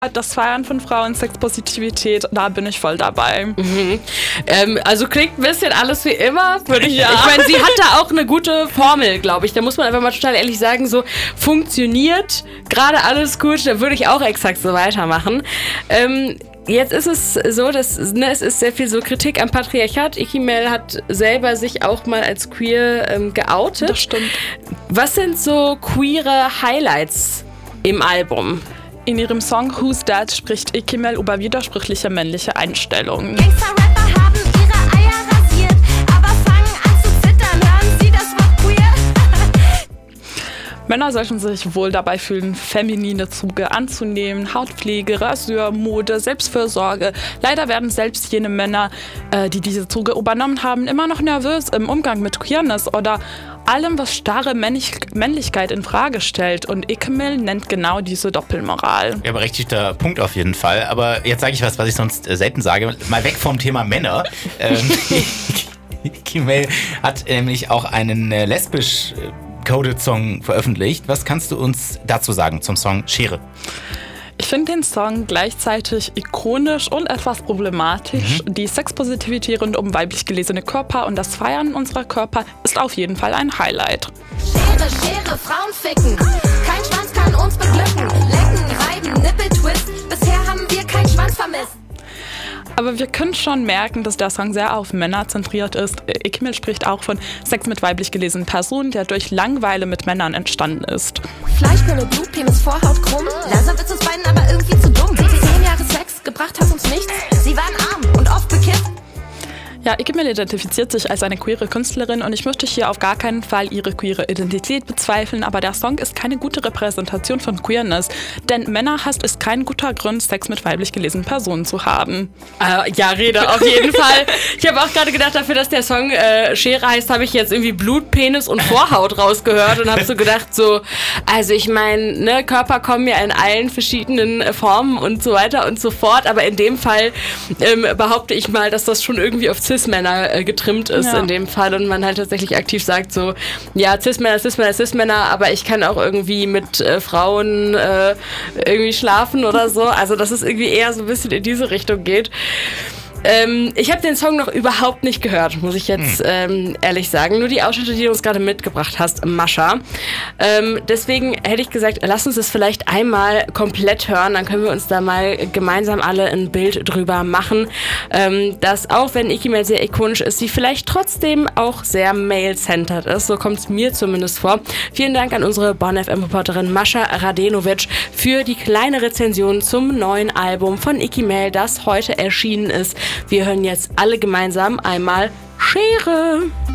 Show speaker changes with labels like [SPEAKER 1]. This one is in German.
[SPEAKER 1] Das Feiern von Frauen, Sexpositivität, da bin ich voll dabei.
[SPEAKER 2] Mhm. Also klingt ein bisschen alles wie immer. Ich meine, sie hat da auch eine gute Formel, glaube ich. Da muss man einfach mal total ehrlich sagen, so funktioniert gerade alles gut, da würde ich auch exakt so weitermachen. Jetzt ist es so, dass es ist sehr viel so Kritik am Patriarchat. Ikimel hat selber sich auch mal als queer geoutet.
[SPEAKER 1] Das stimmt.
[SPEAKER 2] Was sind so queere Highlights im Album?
[SPEAKER 1] In ihrem Song Who's That spricht Ikimel über widersprüchliche männliche Einstellungen.
[SPEAKER 3] Gangster-Rapper haben ihre Eier rasiert, aber fangen an zu zittern, hören sie das Wort queer?
[SPEAKER 1] Männer sollten sich wohl dabei fühlen, feminine Züge anzunehmen, Hautpflege, Rasur, Mode, Selbstfürsorge. Leider werden selbst jene Männer, die diese Züge übernommen haben, immer noch nervös im Umgang mit Queerness oder allem, was starre Männlichkeit in Frage stellt. Und Ikimel nennt genau diese Doppelmoral.
[SPEAKER 4] Ja, berechtigter Punkt auf jeden Fall. Aber jetzt sage ich was ich sonst selten sage. Mal weg vom Thema Männer. Ikimel hat nämlich auch einen lesbisch coded Song veröffentlicht. Was kannst du uns dazu sagen zum Song Schere?
[SPEAKER 1] Ich finde den Song gleichzeitig ikonisch und etwas problematisch. Die Sexpositivität rund um weiblich gelesene Körper und das Feiern unserer Körper ist auf jeden Fall ein Highlight.
[SPEAKER 3] Schere, Schere, Frauen ficken. Kein Schwanz kann uns beglücken. Lecken, reiben, Nippeltwist. Bisher haben wir keinen Schwanz vermisst.
[SPEAKER 1] Aber wir können schon merken, dass der Song sehr auf Männer zentriert ist. Ikimel spricht auch von Sex mit weiblich gelesenen Personen, der durch Langeweile mit Männern entstanden ist.
[SPEAKER 3] Fleischmüll, Blut, Penis, Vorhaut, krumm. Langsam wird's uns beiden aber irgendwie zu dumm. 10 Jahre Sex, gebracht hat uns nichts. Sie waren arm und oft bekifft.
[SPEAKER 1] Ja, Ikimel identifiziert sich als eine queere Künstlerin und ich möchte hier auf gar keinen Fall ihre queere Identität bezweifeln, aber der Song ist keine gute Repräsentation von Queerness, denn Männerhass ist kein guter Grund, Sex mit weiblich gelesenen Personen zu haben.
[SPEAKER 2] Ja, Rede, auf jeden Fall. Ich habe auch gerade gedacht, dafür, dass der Song Schere heißt, habe ich jetzt irgendwie Blut, Penis und Vorhaut rausgehört und habe so gedacht, so, also ich meine, ne, Körper kommen ja in allen verschiedenen Formen und so weiter und so fort, aber in dem Fall behaupte ich mal, dass das schon irgendwie auf Cis-Männer getrimmt ist in dem Fall und man halt tatsächlich aktiv sagt so, ja, Cis-Männer, aber ich kann auch irgendwie mit Frauen irgendwie schlafen oder so, also dass es irgendwie eher so ein bisschen in diese Richtung geht. Ich habe den Song noch überhaupt nicht gehört, muss ich jetzt ehrlich sagen. Nur die Ausschnitte, die du uns gerade mitgebracht hast, Mascha. Deswegen hätte ich gesagt, lass uns das vielleicht einmal komplett hören. Dann können wir uns da mal gemeinsam alle ein Bild drüber machen. Dass auch wenn Ikimel sehr ikonisch ist, sie vielleicht trotzdem auch sehr male-centered ist. So kommt es mir zumindest vor. Vielen Dank an unsere Bonn FM-Reporterin Mascha Radenovic für die kleine Rezension zum neuen Album von Ikimel, das heute erschienen ist. Wir hören jetzt alle gemeinsam einmal Schere.